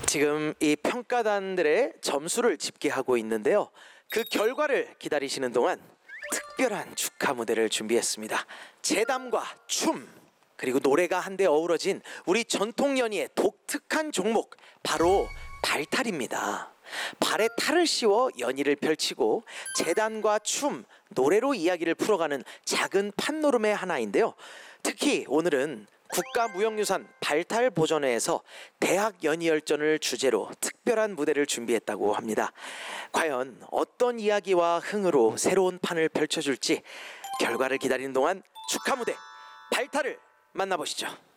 지금 이 평가단들의 점수를 집계하고 있는데요. 그 결과를 기다리시는 동안 특별한 축하 무대를 준비했습니다. 재담과 춤 그리고 노래가 한데 어우러진 우리 전통 연희의 독특한 종목, 바로 발탈입니다. 발에 탈을 씌워 연희를 펼치고 재단과 춤, 노래로 이야기를 풀어가는 작은 판노름의 하나인데요. 특히 오늘은 국가무형유산 발탈보존회에서 대학 연희열전을 주제로 특별한 무대를 준비했다고 합니다. 과연 어떤 이야기와 흥으로 새로운 판을 펼쳐줄지 결과를 기다리는 동안 축하 무대 발탈을 만나보시죠.